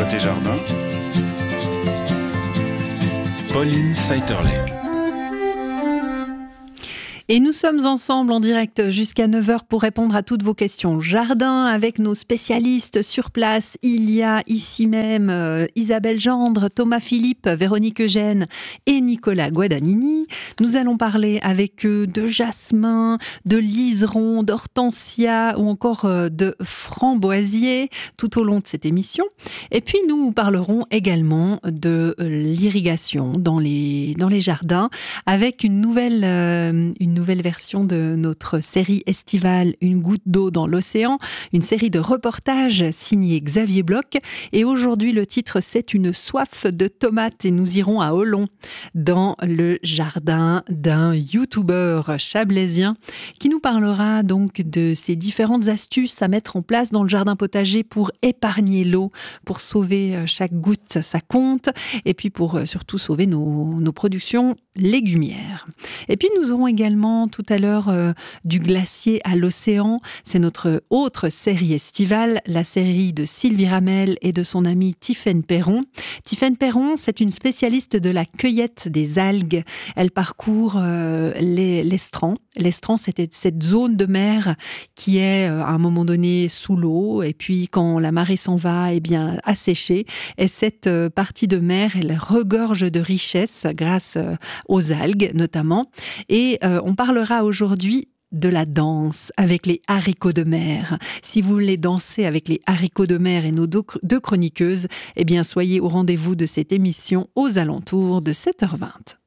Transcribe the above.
Côté jardin, Pauline Saiterley. Et nous sommes ensemble en direct jusqu'à 9h pour répondre à toutes vos questions jardin avec nos spécialistes sur place. Il y a ici même Isabelle Gendre, Thomas Philippe, Véronique Eugène et Nicolas Guadagnini. Nous allons parler avec eux de jasmin, de liseron, d'hortensia ou encore de framboisier tout au long de cette émission. Et puis nous parlerons également de l'irrigation dans les jardins avec une nouvelle version de notre série estivale Une goutte d'eau dans l'océan, une série de reportages signés Xavier Bloch. Et aujourd'hui, le titre, c'est Une soif de tomates. Et nous irons à Olon, dans le jardin d'un youtubeur chablaisien qui nous parlera donc de ces différentes astuces à mettre en place dans le jardin potager pour épargner l'eau, pour sauver chaque goutte, ça compte, et puis pour surtout sauver nos productions légumières. Et puis nous aurons également tout à l'heure du glacier à l'océan. C'est notre autre série estivale, la série de Sylvie Ramel et de son amie Tiffaine Perron. Tiffaine Perron, c'est une spécialiste de la cueillette des algues. Elle parcourt l'estran. L'estran, c'était cette zone de mer qui est à un moment donné sous l'eau et puis quand la marée s'en va, eh bien asséchée. Et cette partie de mer, elle regorge de richesses grâce aux algues notamment. Et on parlera aujourd'hui de la danse avec les haricots de mer. Si vous voulez danser avec les haricots de mer et nos deux chroniqueuses, eh bien soyez au rendez-vous de cette émission aux alentours de 7h20.